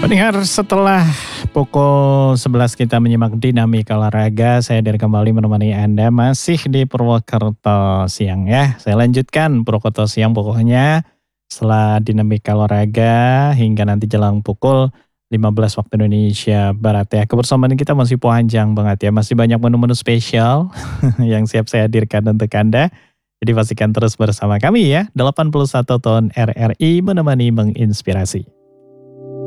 Pendengar, setelah pukul 11 kita menyimak dinamika olahraga, saya dari kembali menemani Anda masih di Purwokerto Siang ya. Saya lanjutkan Purwokerto Siang pokoknya setelah dinamika olahraga hingga nanti jelang pukul 15 waktu Indonesia Barat ya. Kebersamaan kita masih panjang banget ya, masih banyak menu-menu spesial yang siap saya hadirkan untuk Anda. Jadi pastikan terus bersama kami ya, 81 tahun RRI menemani menginspirasi.